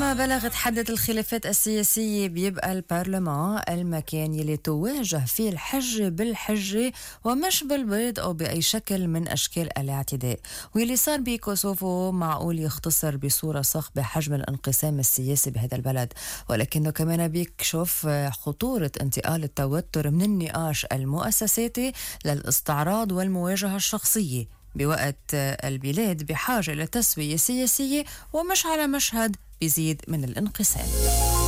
كلما بلغت حدة الخلافات السياسية بيبقى البرلمان المكان يلي تواجه فيه الحجة بالحجة ومش بالبيض أو بأي شكل من أشكال الاعتداء. واللي صار بكوسوفو معقول يختصر بصورة صاخبة حجم الانقسام السياسي بهذا البلد، ولكنه كمان بيكشف خطورة انتقال التوتر من النقاش المؤسساتي للاستعراض والمواجهة الشخصية بوقت البلاد بحاجة لتسوية سياسية ومش على مشهد بيزيد من الانقسام.